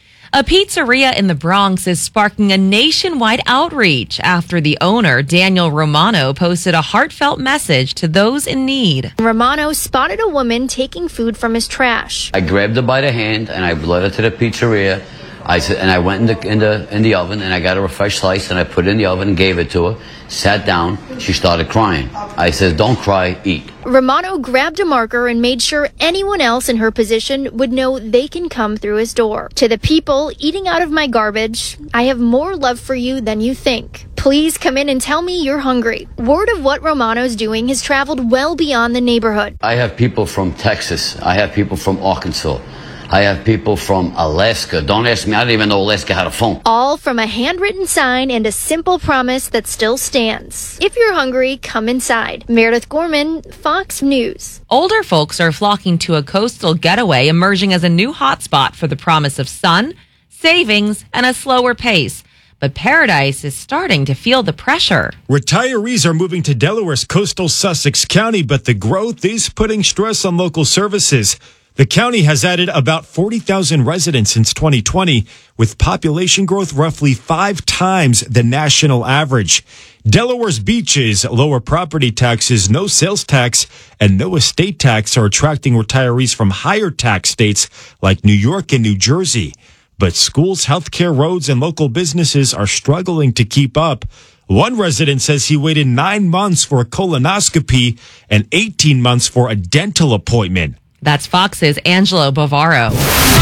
A pizzeria in the Bronx is sparking a nationwide outreach after the owner, Daniel Romano, posted a heartfelt message to those in need. Romano spotted a woman taking food from his trash. I grabbed her by the hand and I led her to the pizzeria. I said, and I went in the in the in the oven and I got her a fresh slice and I put it in the oven and gave it to her. Sat down. She started crying. I said, "Don't cry, eat." Romano grabbed a marker and made sure anyone else in her position would know they can come through his door. To the people eating out of my garbage, I have more love for you than you think. Please come in and tell me you're hungry. Word of what Romano's doing has traveled well beyond the neighborhood. I have people from Texas. I have people from Arkansas. I have people from Alaska. Don't ask me. I didn't even know Alaska had a phone. All from a handwritten sign and a simple promise that still stands. If you're hungry, come inside. Meredith Gorman, Fox News. Older folks are flocking to a coastal getaway, emerging as a new hotspot for the promise of sun, savings, and a slower pace. But Paradise is starting to feel the pressure. Retirees are moving to Delaware's coastal Sussex County, but the growth is putting stress on local services. The county has added about forty thousand residents since twenty twenty, with population growth roughly five times the national average. Delaware's beaches, lower property taxes, no sales tax, and no estate tax are attracting retirees from higher tax states like New York and New Jersey. But schools, healthcare, roads, and local businesses are struggling to keep up. One resident says he waited nine months for a colonoscopy and eighteen months for a dental appointment. That's Fox's Angelo Bavaro.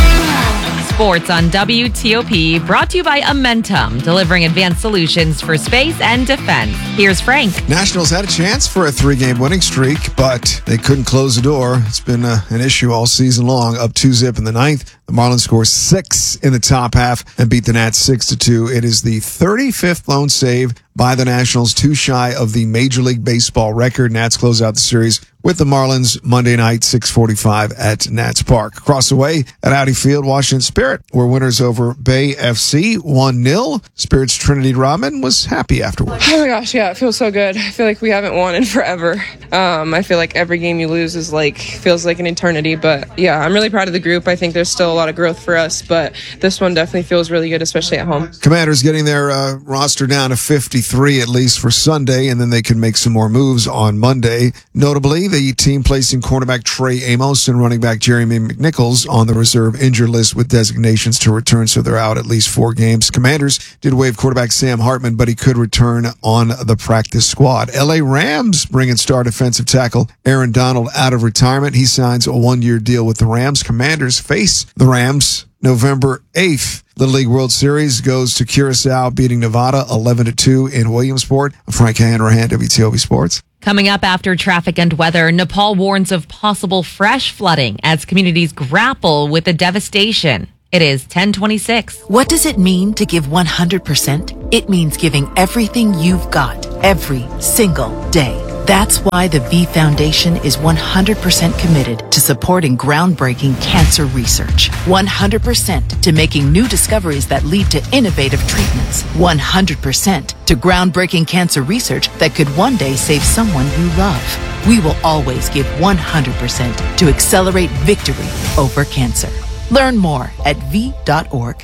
Sports on W T O P, brought to you by Amentum, delivering advanced solutions for space and defense. Here's Frank. Nationals had a chance for a three-game winning streak, but they couldn't close the door. It's been uh, an issue all season long. Up two zip in the ninth. The Marlins score six in the top half and beat the Nats six to two. It is the thirty-fifth lone save by the Nationals, too shy of the Major League Baseball record. Nats close out the series with the Marlins Monday night, six forty-five at Nats Park. Across the way at Audi Field, Washington Spirit were winners over Bay F C, one nil. Spirit's Trinity Rodman was happy afterwards. Oh my gosh, yeah, it feels so good. I feel like we haven't won in forever. Um, I feel like every game you lose is like, feels like an eternity, but yeah, I'm really proud of the group. I think there's still a lot of growth for us, but this one definitely feels really good, especially at home. Commanders getting their uh, roster down to fifty-three at least for Sunday, and then they can make some more moves on Monday. Notably, the team placing cornerback Trey Amos and running back Jeremy McNichols on the reserve injured list with designations to return, so they're out at least four games. Commanders did waive quarterback Sam Hartman, but he could return on the practice squad. L A Rams bringing star defensive tackle Aaron Donald out of retirement. He signs a one-year deal with the Rams. Commanders face the Rams November eighth. Little League World Series goes to Curacao, beating Nevada eleven to two in Williamsport. Frank Hanrahan, W T O P Sports. Coming up after traffic and weather, Nepal warns of possible fresh flooding as communities grapple with the devastation. It is ten twenty-six. What does it mean to give one hundred percent? It means giving everything you've got every single day. That's why the V Foundation is one hundred percent committed to supporting groundbreaking cancer research. one hundred percent to making new discoveries that lead to innovative treatments. one hundred percent to groundbreaking cancer research that could one day save someone you love. We will always give one hundred percent to accelerate victory over cancer. Learn more at V dot org.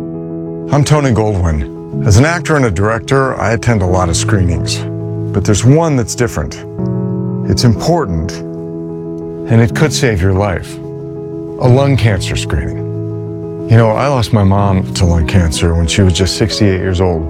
I'm Tony Goldwyn. As an actor and a director, I attend a lot of screenings. But there's one that's different. It's important, and it could save your life. A lung cancer screening. You know, I lost my mom to lung cancer when she was just sixty-eight years old.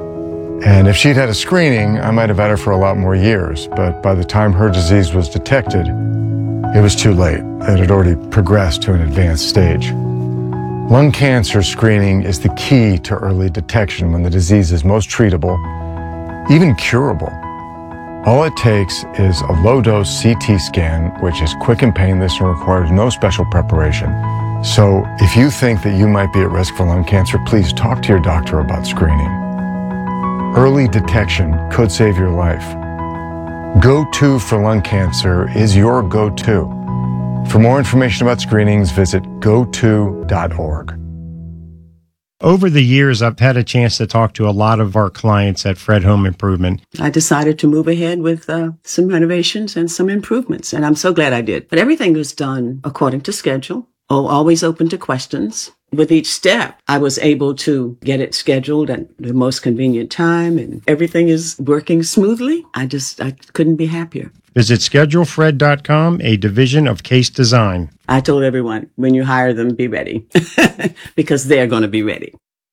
And if she'd had a screening, I might have had her for a lot more years. But by the time her disease was detected, it was too late. It had already progressed to an advanced stage. Lung cancer screening is the key to early detection when the disease is most treatable, even curable. All it takes is a low-dose C T scan, which is quick and painless and requires no special preparation. So if you think that you might be at risk for lung cancer, please talk to your doctor about screening. Early detection could save your life. Go to for lung cancer is your go-to. For more information about screenings, visit go to dot org. Over the years, I've had a chance to talk to a lot of our clients at Fred Home Improvement. I decided to move ahead with uh, some renovations and some improvements, and I'm so glad I did. But everything was done according to schedule. Oh, always open to questions. With each step, I was able to get it scheduled at the most convenient time, and everything is working smoothly. I just, I couldn't be happier. Visit schedule fred dot com, a division of Case Design. I told everyone, when you hire them, be ready, because they're going to be ready.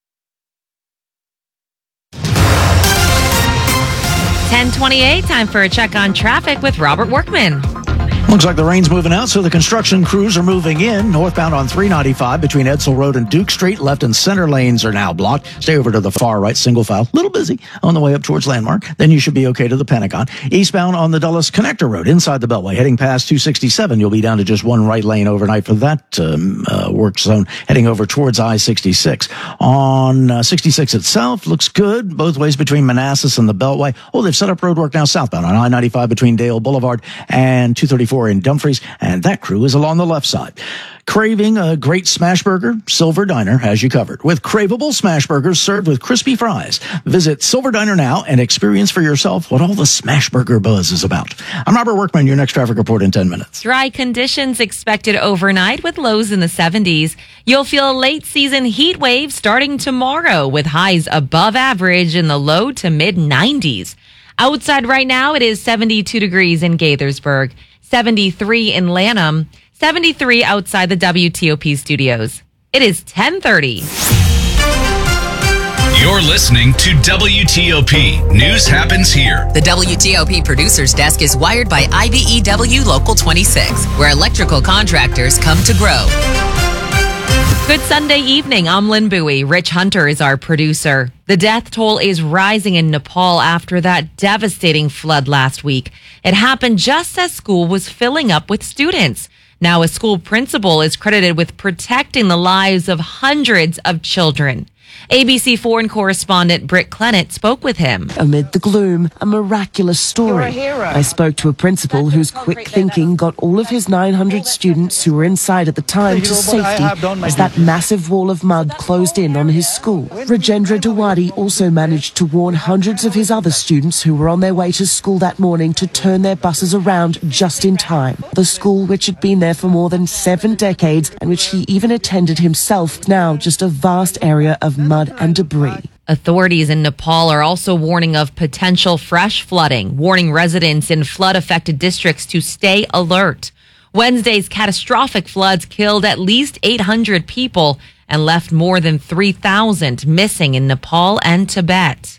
ten twenty-eight, time for a check on traffic with Robert Workman. Looks like the rain's moving out, so the construction crews are moving in. Northbound on three ninety-five between Edsel Road and Duke Street. Left and center lanes are now blocked. Stay over to the far right, single file. Little busy on the way up towards Landmark. Then you should be okay to the Pentagon. Eastbound on the Dulles Connector Road inside the Beltway. Heading past two sixty-seven, you'll be down to just one right lane overnight for that um, uh, work zone. Heading over towards I sixty-six. On uh, sixty-six itself, looks good both ways between Manassas and the Beltway. Oh, they've set up road work now southbound on I ninety-five between Dale Boulevard and two thirty-four in Dumfries, and that crew is along the left side. Craving a great smash burger? Silver Diner has you covered with craveable smash burgers served with crispy fries. Visit Silver Diner now and experience for yourself what all the smash burger buzz is about. I'm Robert Workman, your next traffic report in ten minutes. Dry conditions expected overnight with lows in the seventies. You'll feel a late season heat wave starting tomorrow with highs above average in the low to mid nineties. Outside right now, it is seventy-two degrees in Gaithersburg, seventy-three in Lanham, seventy-three outside the W T O P studios. It is ten thirty. You're listening to W T O P. News happens here. The W T O P producer's desk is wired by I B E W Local twenty-six, where electrical contractors come to grow. Good Sunday evening. I'm Lynn Bowie. Rich Hunter is our producer. The death toll is rising in Nepal after that devastating flood last week. It happened just as school was filling up with students. Now a school principal is credited with protecting the lives of hundreds of children. A B C foreign correspondent Britt Clennett spoke with him. Amid the gloom, a miraculous story. You're a hero. I spoke to a principal whose quick thinking got all of his nine hundred students who were inside at the time to safety as that massive wall of mud closed in on his school. Rajendra Dawadi also managed to warn hundreds of his other students who were on their way to school that morning to turn their buses around just in time. The school, which had been there for more than seven decades and which he even attended himself, now just a vast area of mud and debris. Authorities in Nepal are also warning of potential fresh flooding, warning residents in flood-affected districts to stay alert. Wednesday's catastrophic floods killed at least eight hundred people and left more than three thousand missing in Nepal and Tibet.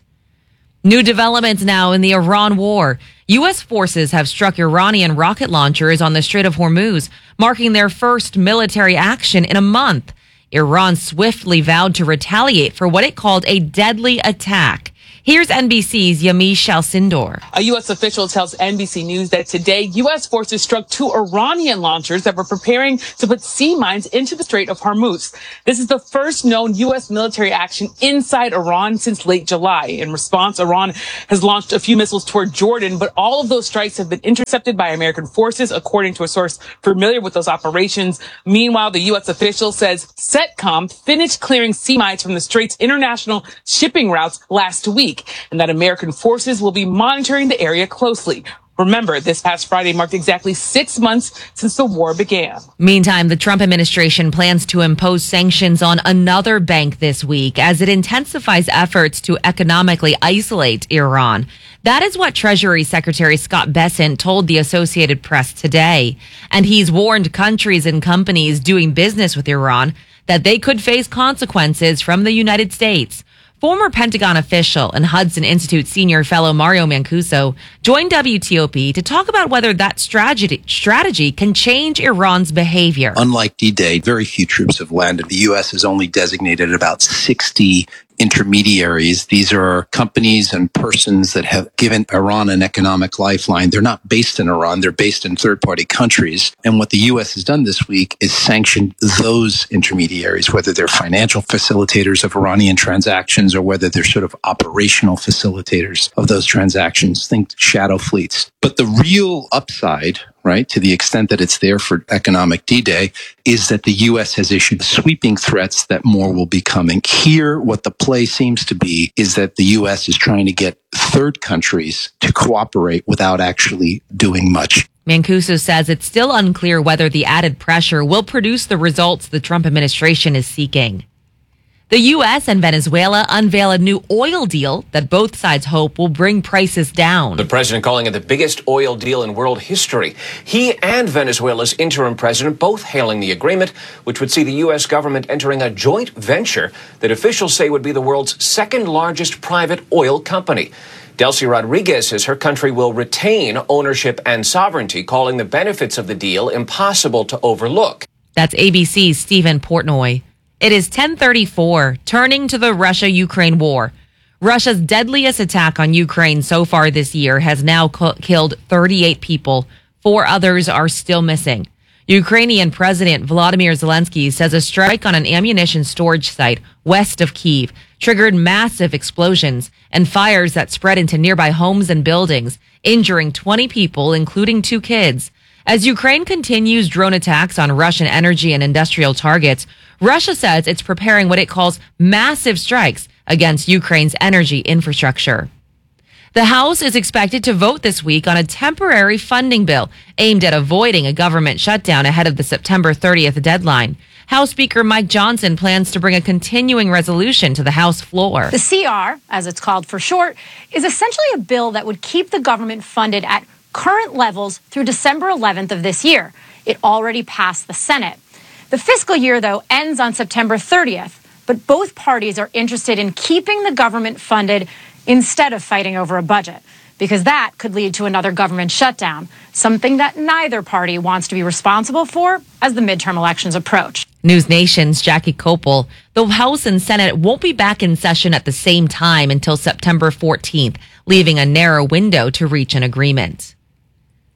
New developments now in the Iran war. U S forces have struck Iranian rocket launchers on the Strait of Hormuz, marking their first military action in a month. Iran swiftly vowed to retaliate for what it called a deadly attack. Here's N B C's Yamiche Alcindor. A U S official tells N B C News that today U S forces struck two Iranian launchers that were preparing to put sea mines into the Strait of Hormuz. This is the first known U S military action inside Iran since late July. In response, Iran has launched a few missiles toward Jordan, but all of those strikes have been intercepted by American forces, according to a source familiar with those operations. Meanwhile, the U S official says CENTCOM finished clearing sea mines from the Strait's international shipping routes last week, and that American forces will be monitoring the area closely. Remember, this past Friday marked exactly six months since the war began. Meantime, the Trump administration plans to impose sanctions on another bank this week as it intensifies efforts to economically isolate Iran. That is what Treasury Secretary Scott Bessent told the Associated Press today. And he's warned countries and companies doing business with Iran that they could face consequences from the United States. Former Pentagon official and Hudson Institute senior fellow Mario Mancuso joined W T O P to talk about whether that strategy, strategy can change Iran's behavior. Unlike D-Day, very few troops have landed. The U S has only designated about sixty intermediaries. These are companies and persons that have given Iran an economic lifeline. They're not based in Iran. They're based in third-party countries. And what the U S has done this week is sanctioned those intermediaries, whether they're financial facilitators of Iranian transactions or whether they're sort of operational facilitators of those transactions. Think shadow fleets. But the real upside, right, to the extent that it's there for economic D-Day, is that the U S has issued sweeping threats that more will be coming. Here, what the play seems to be is that the U S is trying to get third countries to cooperate without actually doing much. Mancuso says it's still unclear whether the added pressure will produce the results the Trump administration is seeking. The U S and Venezuela unveil a new oil deal that both sides hope will bring prices down. The president calling it the biggest oil deal in world history. He and Venezuela's interim president both hailing the agreement, which would see the U S government entering a joint venture that officials say would be the world's second largest private oil company. Delcy Rodriguez says her country will retain ownership and sovereignty, calling the benefits of the deal impossible to overlook. That's A B C's Stephen Portnoy. It is ten thirty-four, turning to the Russia-Ukraine war. Russia's deadliest attack on Ukraine so far this year has now co- killed thirty-eight people. Four others are still missing. Ukrainian President Volodymyr Zelensky says a strike on an ammunition storage site west of Kyiv triggered massive explosions and fires that spread into nearby homes and buildings, injuring twenty people, including two kids. As Ukraine continues drone attacks on Russian energy and industrial targets, Russia says it's preparing what it calls massive strikes against Ukraine's energy infrastructure. The House is expected to vote this week on a temporary funding bill aimed at avoiding a government shutdown ahead of the September thirtieth deadline. House Speaker Mike Johnson plans to bring a continuing resolution to the House floor. The C R, as it's called for short, is essentially a bill that would keep the government funded at current levels through December eleventh of this year. It already passed the Senate. The fiscal year, though, ends on September thirtieth, but both parties are interested in keeping the government funded instead of fighting over a budget, because that could lead to another government shutdown, something that neither party wants to be responsible for as the midterm elections approach. News Nation's Jackie Kopel. The House and Senate won't be back in session at the same time until September fourteenth, leaving a narrow window to reach an agreement.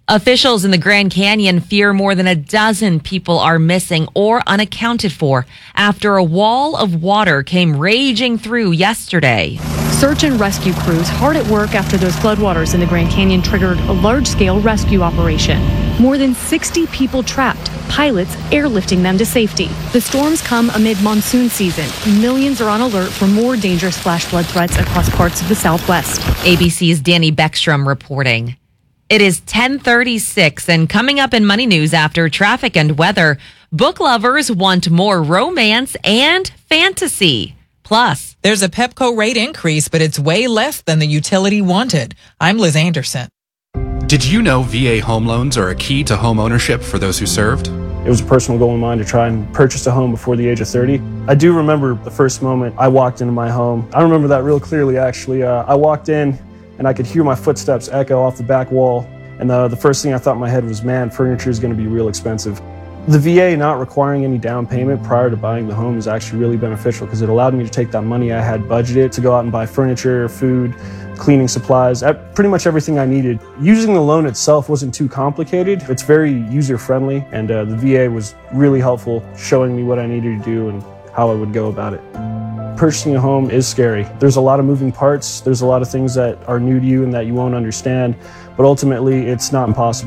Officials in the Grand Canyon fear more than a dozen people are missing or unaccounted for after a wall of water came raging through yesterday. Search and rescue crews hard at work after those floodwaters in the Grand Canyon triggered a large-scale rescue operation. More than sixty people trapped, pilots airlifting them to safety. The storms come amid monsoon season. Millions are on alert for more dangerous flash flood threats across parts of the Southwest. A B C's Danny Beckstrom reporting. It is ten thirty-six, and coming up in Money News after traffic and weather, book lovers want more romance and fantasy. Plus, there's a Pepco rate increase, but it's way less than the utility wanted. I'm Liz Anderson. Did you know V A home loans are a key to home ownership for those who served? It was a personal goal of mine to try and purchase a home before the age of thirty. I do remember the first moment I walked into my home. I remember that real clearly, actually. Uh, I walked in, and I could hear my footsteps echo off the back wall. And the, the first thing I thought in my head was, man, furniture is going to be real expensive. The V A not requiring any down payment prior to buying the home is actually really beneficial because it allowed me to take that money I had budgeted to go out and buy furniture, food, cleaning supplies, pretty much everything I needed. Using the loan itself wasn't too complicated. It's very user-friendly, and uh, the V A was really helpful, showing me what I needed to do and how I would go about it. Purchasing a home is scary. There's a lot of moving parts. There's a lot of things that are new to you and that you won't understand, but ultimately it's not impossible.